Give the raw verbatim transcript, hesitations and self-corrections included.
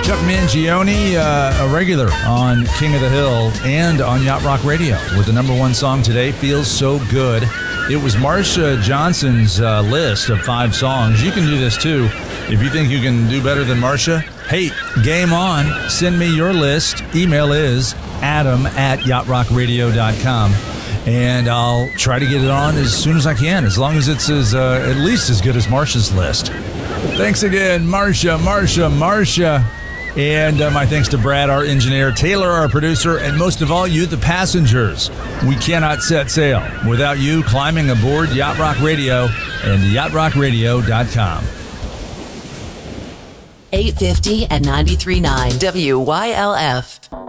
Chuck Mangione, uh, a regular on King of the Hill and on Yacht Rock Radio with the number one song today, Feels So Good. It was Marsha Johnson's uh, list of five songs. You can do this too. If you think you can do better than Marsha, hey, game on. Send me your list. Email is adam at yacht rock radio dot com. And I'll try to get it on as soon as I can, as long as it's as uh, at least as good as Marsha's list. Thanks again, Marsha, Marsha, Marsha. And uh, my thanks to Brad, our engineer, Taylor, our producer, and most of all, you, the passengers. We cannot set sail without you climbing aboard Yacht Rock Radio and yacht rock radio dot com. eight fifty and ninety-three point nine W Y L F.